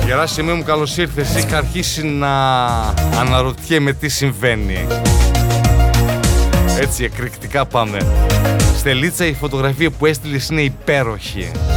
Γεράσιμε μου, καλώς ήρθες. Είχα αρχίσει να αναρωτιέμαι τι συμβαίνει. Έτσι εκρηκτικά πάμε. Στελίτσα, η φωτογραφία που έστειλες είναι υπέροχη.